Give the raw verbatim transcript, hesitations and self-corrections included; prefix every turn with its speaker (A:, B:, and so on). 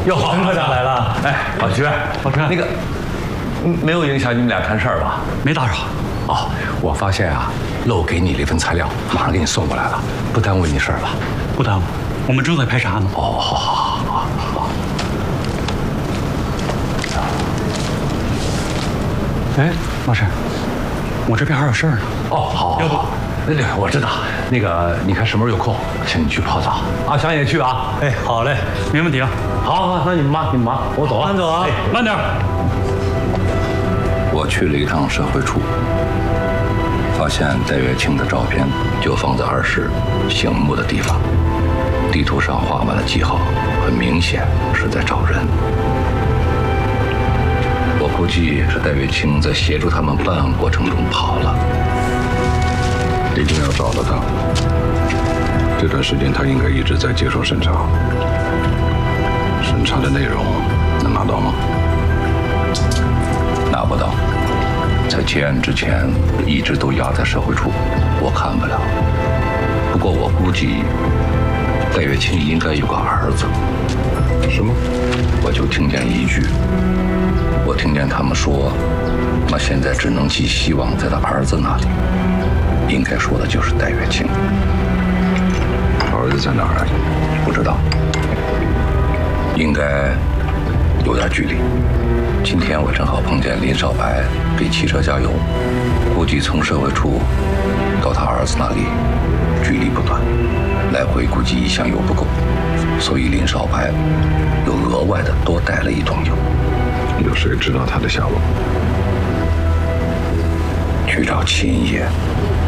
A: 哟，陈科长来了。
B: 哎，老徐，
A: 老陈，
B: 那个没有影响你们俩看事儿吧？
A: 没打扰。
B: 哦，我发现啊，漏给你了一份材料，马上给你送过来了，不耽误你事儿吧？
A: 不耽误，我们正在排查呢。
B: 哦，好好好好好。
A: 哎，老陈，我这边还有事儿呢。
B: 哦，好，
A: 要不，
B: 那个我知道，那个你看什么时候有空，请你去泡澡。阿翔也去啊。
A: 哎，好嘞，没问题啊。
B: 好，好，那你们忙，你们忙，我走了。
A: 慢走啊，
B: 哎，
A: 慢点。
C: 我去了一趟社会处，发现戴月清的照片就放在二室醒目的地方，地图上画满了记号，很明显是在找人。我估计是戴月清在协助他们办案过程中跑了。
D: 一定要找到他。这段时间他应该一直在接受审查，审查的内容能拿到吗？
C: 拿不到，在结案之前一直都压在社会处，我看不了。不过我估计戴月清应该有个儿子。
D: 什么？
C: 我就听见一句，我听见他们说，那现在只能寄希望在他儿子那里。应该说的就是戴月清。
D: 儿子在哪儿？
C: 不知道，应该有点距离。今天我正好碰见林少白给汽车加油，估计从社会处到他儿子那里距离不短，来回估计一箱油不够，所以林少白又额外的多带了一桶油。
D: 有谁知道他的下落？
C: 去找秦爷。